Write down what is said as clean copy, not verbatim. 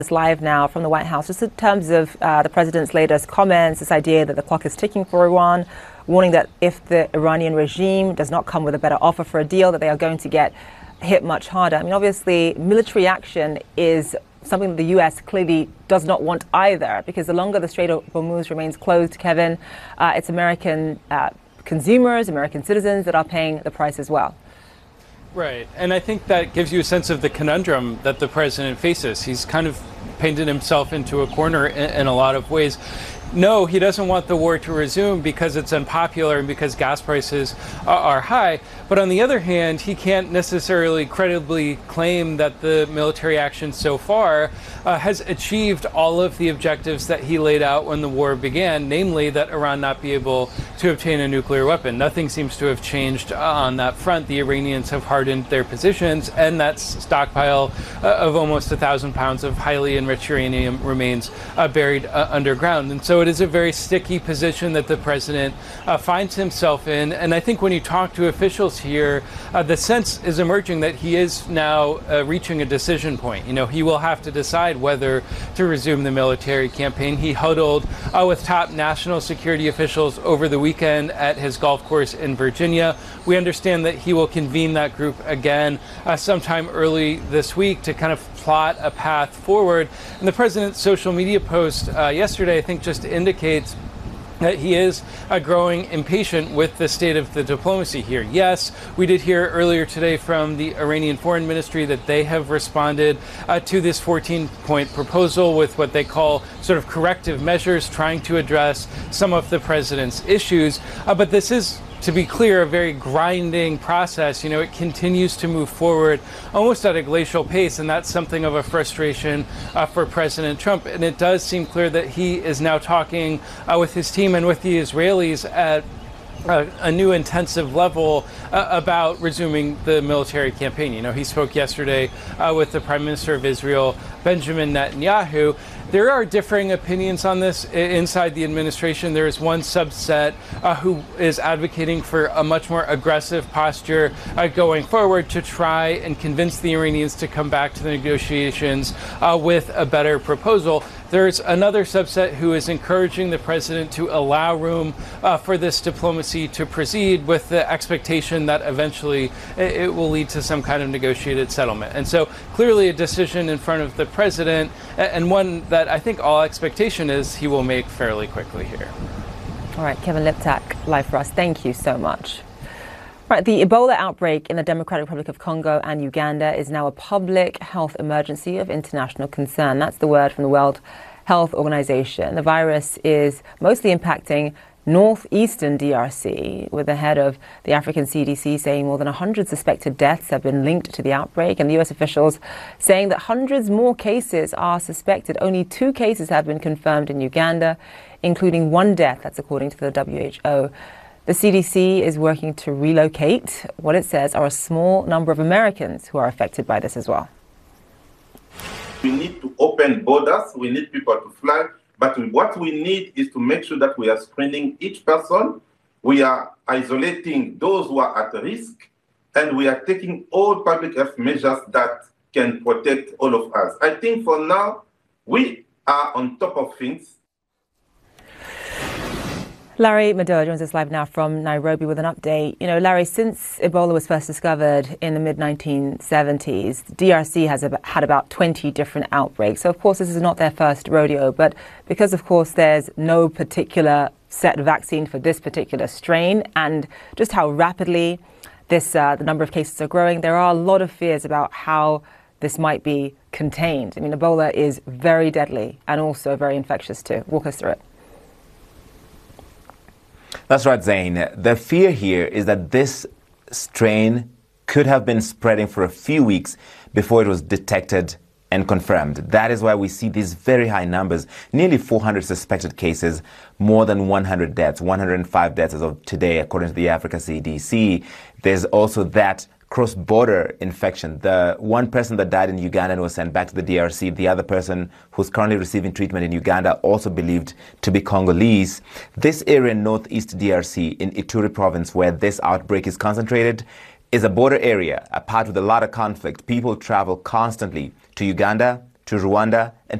It's live now from the White House, just in terms of the president's latest comments, this idea that the clock is ticking for Iran, warning that if the Iranian regime does not come with a better offer for a deal, that they are going to get hit much harder. I mean, obviously, military action is something that the U.S. clearly does not want either, because the longer the Strait of Hormuz remains closed, Kevin, it's American consumers, American citizens that are paying the price as well. Right. And I think that gives you a sense of the conundrum that the president faces. He's kind of painted himself into a corner in a lot of ways. No, he doesn't want the war to resume because it's unpopular and because gas prices are high. But on the other hand, he can't necessarily credibly claim that the military action so far has achieved all of the objectives that he laid out when the war began, namely that Iran not be able to obtain a nuclear weapon. Nothing seems to have changed on that front. The Iranians have hardened their positions, and that stockpile of almost 1,000 pounds of highly enriched uranium remains buried underground. And so it is a very sticky position that the president finds himself in. And I think when you talk to officials here, the sense is emerging that he is now reaching a decision point. You know, he will have to decide whether to resume the military campaign. He huddled with top national security officials over the weekend at his golf course in Virginia. We understand that he will convene that group again sometime early this week to kind of plot a path forward. And the president's social media post yesterday, I think, just indicates that he is growing impatient with the state of the diplomacy here. Yes, we did hear earlier today from the Iranian Foreign Ministry that they have responded to this 14-point proposal with what they call sort of corrective measures, trying to address some of the president's issues. But this is, to be clear, a very grinding process. You know, it continues to move forward almost at a glacial pace, and that's something of a frustration for President Trump. And it does seem clear that he is now talking with his team and with the Israelis at a new intensive level about resuming the military campaign. You know, he spoke yesterday with the Prime Minister of Israel, Benjamin Netanyahu. There are differing opinions on this inside the administration. There is one subset who is advocating for a much more aggressive posture going forward to try and convince the Iranians to come back to the negotiations with a better proposal. There's another subset who is encouraging the president to allow room for this diplomacy to proceed with the expectation that eventually it will lead to some kind of negotiated settlement. And so clearly a decision in front of the president, and one that I think all expectation is he will make fairly quickly here. All right, Kevin Liptak, live for us. Thank you so much. Right, the Ebola outbreak in the Democratic Republic of Congo and Uganda is now a public health emergency of international concern. That's the word from the World Health Organization. The virus is mostly impacting northeastern DRC, with the head of the African CDC saying more than 100 suspected deaths have been linked to the outbreak, and the U.S. officials saying that hundreds more cases are suspected. Only 2 cases have been confirmed in Uganda, including 1 death. That's according to the WHO. The CDC is working to relocate what it says are a small number of Americans who are affected by this as well. We need to open borders. We need people to fly. But what we need is to make sure that we are screening each person. We are isolating those who are at risk. And we are taking all public health measures that can protect all of us. I think for now, we are on top of things. Larry Madowo joins us live now from Nairobi with an update. You know, Larry, since Ebola was first discovered in the mid-1970s, DRC has had about 20 different outbreaks. So, of course, this is not their first rodeo, but because, of course, there's no particular set vaccine for this particular strain and just how rapidly the number of cases are growing, there are a lot of fears about how this might be contained. I mean, Ebola is very deadly and also very infectious too. Walk us through it. That's right, Zain. The fear here is that this strain could have been spreading for a few weeks before it was detected and confirmed. That is why we see these very high numbers, nearly 400 suspected cases, more than 100 deaths, 105 deaths as of today, according to the Africa CDC. There's also that cross-border infection. The one person that died in Uganda and was sent back to the DRC, the other person who's currently receiving treatment in Uganda, also believed to be Congolese. This area in northeast DRC in Ituri province, where this outbreak is concentrated, is a border area, a part with a lot of conflict. People travel constantly to Uganda to Rwanda and